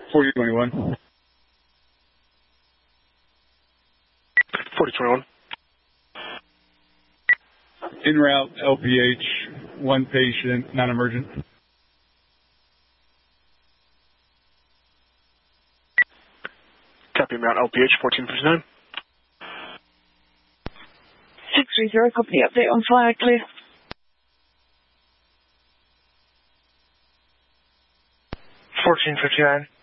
4021. 4021. En route, LPH, one patient, non-emergent. Copy, Mount LPH, 1459. 630, company update on fire, clear. 1459.